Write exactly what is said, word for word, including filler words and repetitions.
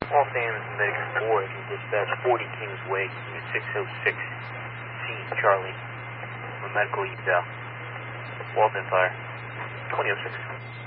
All fans Medic four can dispatch forty Kingsway, six oh six C Charlie, for medical eval. Walton Fire, twenty oh six.